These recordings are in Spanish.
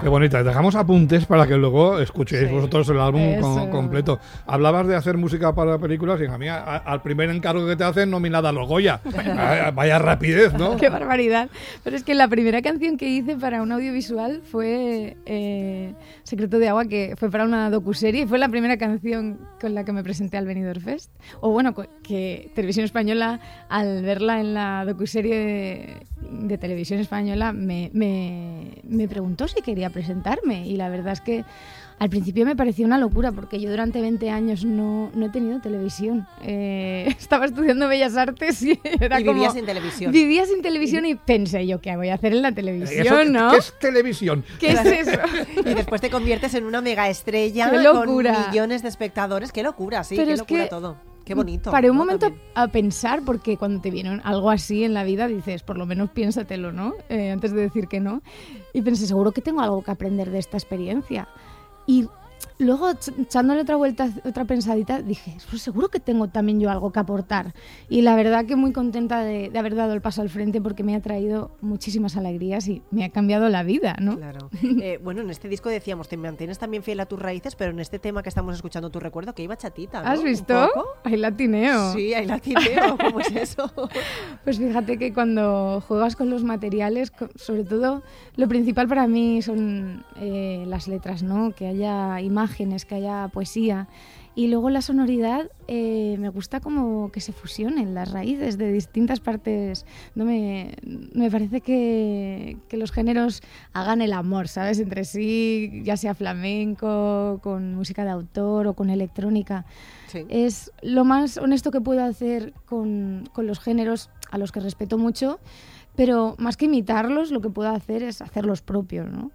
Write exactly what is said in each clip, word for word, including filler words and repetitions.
Qué bonita. Dejamos apuntes para que luego escuchéis Sí. vosotros el álbum con- Eso. completo. Hablabas de hacer música para películas y a mí a- a- al primer encargo que te hacen nominada a los Goya. Vaya, vaya rapidez, ¿no? Qué barbaridad. Pero es que la primera canción que hice para un audiovisual fue eh, Secreto de Agua, que fue para una docuserie y fue la primera canción con la que me presenté al Benidorm Fest. O bueno, co- que Televisión Española, al verla en la docuserie de, de Televisión Española, me, me, me preguntó si quería presentarme. Y la verdad es que al principio me pareció una locura porque yo durante veinte años no, no he tenido televisión. Eh, estaba estudiando Bellas Artes y era Y como... vivías sin televisión. Vivía sin televisión y pensé yo, ¿qué voy a hacer en la televisión, Eso, no? ¿Qué es televisión? ¿Qué es eso? Y después te conviertes en una mega estrella ¡Qué locura! con millones de espectadores. Qué locura, sí, Pero qué es locura que todo. Qué bonito. Paré un ¿no? momento También. a pensar, porque cuando te viene algo así en la vida dices, por lo menos piénsatelo, ¿no? Eh, antes de decir que no. Y pensé, seguro que tengo algo que aprender de esta experiencia. Y luego, ch- echándole otra vuelta, otra pensadita, dije, pues seguro que tengo también yo algo que aportar. Y la verdad que muy contenta de, de haber dado el paso al frente porque me ha traído muchísimas alegrías y me ha cambiado la vida, ¿no? Claro. Eh, bueno, en este disco decíamos, te mantienes también fiel a tus raíces, pero en este tema que estamos escuchando, tu recuerdo, que iba chatita, ¿no? ¿Has Un visto? poco. Ahí latineo. Sí, ahí la tineo. ¿Cómo es eso? Pues fíjate que cuando juegas con los materiales, co- sobre todo lo principal para mí son eh, las letras, ¿no? Que haya imágenes, que haya poesía. Y luego la sonoridad, eh, me gusta como que se fusionen las raíces de distintas partes. No me, me parece que, que los géneros hagan el amor, ¿sabes? Entre sí, ya sea flamenco, con música de autor o con electrónica. Sí. Es lo más honesto que puedo hacer con, con los géneros a los que respeto mucho, pero más que imitarlos, lo que puedo hacer es hacerlos propios, ¿no?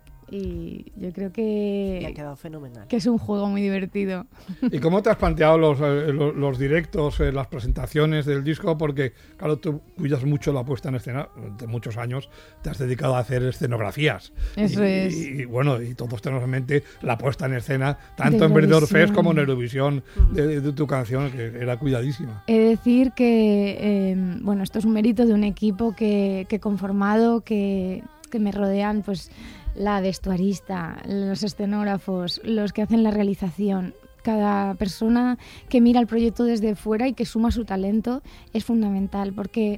Y yo creo Y ha que, quedado fenomenal. que es un juego muy divertido. ¿Y cómo te has planteado los, eh, los, los directos, eh, las presentaciones del disco? Porque, claro, tú cuidas mucho la puesta en escena. Durante muchos años te has dedicado a hacer escenografías. Eso y, es. Y, bueno, y todos tenemos en mente la puesta en escena, tanto De en Benidorm Fest Eurovisión. como en Eurovisión, de, de tu canción, que era cuidadísima. He de decir que, eh, bueno, esto es un mérito de un equipo que, que he conformado, que, que me rodean, pues la vestuarista, los escenógrafos, los que hacen la realización. Cada persona que mira el proyecto desde fuera y que suma su talento es fundamental, porque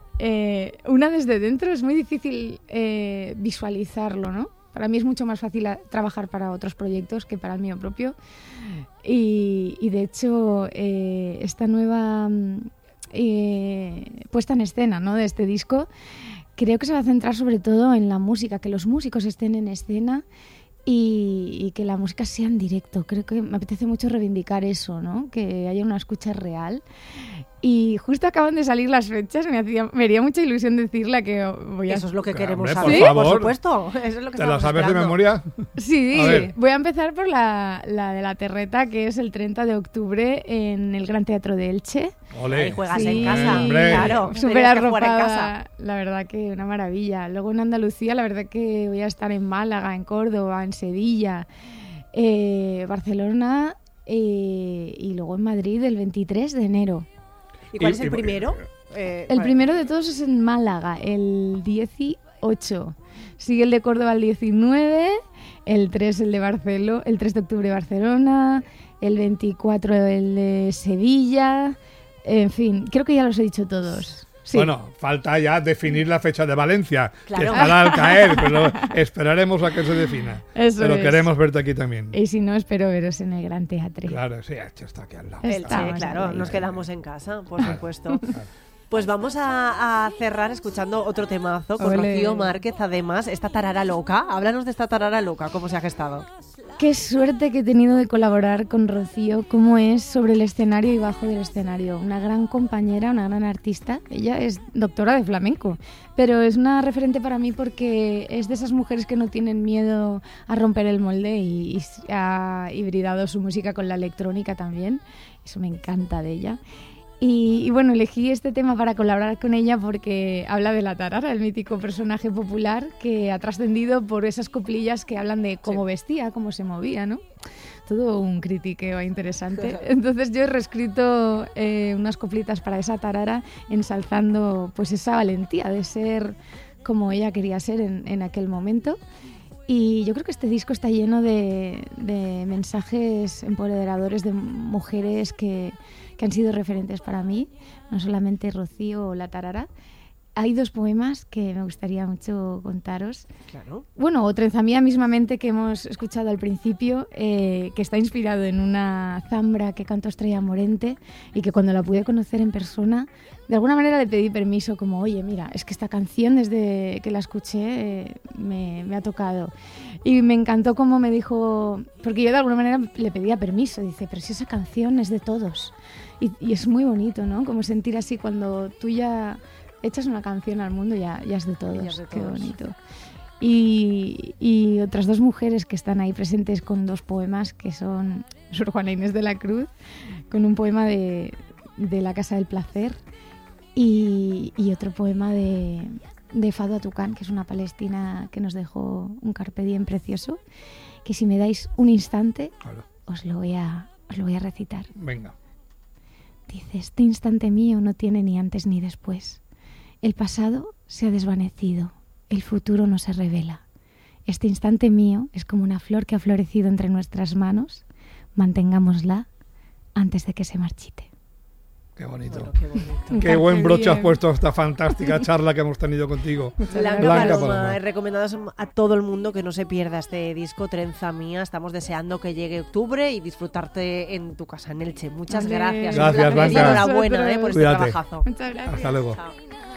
eh, una desde dentro es muy difícil eh, visualizarlo, ¿no? Para mí es mucho más fácil a- trabajar para otros proyectos que para el mío propio. Y, y de hecho, eh, esta nueva mm, eh, puesta en escena, ¿no?, de este disco, creo que se va a centrar sobre todo en la música, que los músicos estén en escena y, y que la música sea en directo. Creo que me apetece mucho reivindicar eso, ¿no?, que haya una escucha real. Y justo acaban de salir las fechas, me, hacía, me haría mucha ilusión decirla que voy a... Eso es lo que Claro, queremos hombre, saber, por por favor. supuesto. Eso es lo que ¿Te la estábamos sabes de esperando. memoria? Sí, A ver. voy a empezar por la, la de la Terreta, que es el treinta de octubre en el Gran Teatro de Elche. Ole. Ahí juegas Sí, en casa, hombre. claro. Súper tenías que jugar en casa. arropada, la verdad que una maravilla. Luego en Andalucía, la verdad que voy a estar en Málaga, en Córdoba, en Sevilla, eh, Barcelona eh, y luego en Madrid el veintitrés de enero. ¿Y cuál Y- es el y- primero? Eh, El bueno, primero de todos es en Málaga, el dieciocho. Sigue el de Córdoba el diecinueve, el tres el de Barcelona, el tres de octubre Barcelona, el veinticuatro el de Sevilla, en fin, creo que ya los he dicho todos. Sí. Bueno, falta ya definir la fecha de Valencia, que Claro. estará al caer, pero esperaremos a que se defina. Eso pero es. queremos verte aquí también. Y si no, espero veros en el Gran Teatro. Claro, sí, esto está aquí al lado. Elche, Estamos claro, ahí. nos quedamos en casa, por supuesto. Pues vamos a, a cerrar escuchando otro temazo con Ole. Rocío Márquez, además, esta tarara loca. Háblanos de esta tarara loca, cómo se ha gestado. Qué suerte que he tenido de colaborar con Rocío, cómo es sobre el escenario y bajo del escenario. Una gran compañera, una gran artista. Ella es doctora de flamenco, pero es una referente para mí porque es de esas mujeres que no tienen miedo a romper el molde y, y ha hibridado su música con la electrónica también. Eso me encanta de ella. Y, y bueno, elegí este tema para colaborar con ella porque habla de la tarara, el mítico personaje popular que ha trascendido por esas coplillas que hablan de cómo vestía, cómo se movía, ¿no? Todo un critiqueo interesante. Entonces yo he reescrito eh, unas coplitas para esa tarara ensalzando pues esa valentía de ser como ella quería ser en, en aquel momento. Y yo creo que este disco está lleno de, de mensajes empoderadores de mujeres que, que han sido referentes para mí, no solamente Rocío o La Tarara. Hay dos poemas que me gustaría mucho contaros. Claro. Bueno, o Trenzamía mismamente, que hemos escuchado al principio, eh, que está inspirado en una zambra que cantó Estrella Morente y que cuando la pude conocer en persona, de alguna manera le pedí permiso, como, oye, mira, es que esta canción desde que la escuché eh, me, me ha tocado. Y me encantó cómo me dijo, porque yo de alguna manera le pedía permiso, dice, pero si esa canción es de todos. Y, y es muy bonito, ¿no? Como sentir así cuando tú ya echas una canción al mundo, ya, ya es de todos. Es de Qué todos. bonito. Y, y otras dos mujeres que están ahí presentes con dos poemas, que son Sor Juana Inés de la Cruz, con un poema de, de La Casa del Placer, y, y otro poema de, de Fado Atucán, que es una palestina que nos dejó un carpe diem precioso, que si me dais un instante, Claro. os lo voy a, os lo voy a recitar. Venga. Dice, este instante mío no tiene ni antes ni después. El pasado se ha desvanecido, el futuro no se revela. Este instante mío es como una flor que ha florecido entre nuestras manos. Mantengámosla antes de que se marchite. Qué bonito. Bueno, qué bonito. Qué buen broche has Bien. puesto a esta fantástica charla que hemos tenido contigo. Blanca, Blanca Paloma, Paloma. he recomendado a todo el mundo que no se pierda este disco Trenza Mía. Estamos deseando que llegue octubre y disfrutarte en tu casa en Elche. Muchas Vale. gracias. Gracias, Un placer y Blanca. enhorabuena eh, por este Cuídate. trabajazo. Muchas gracias. Hasta luego. Chao.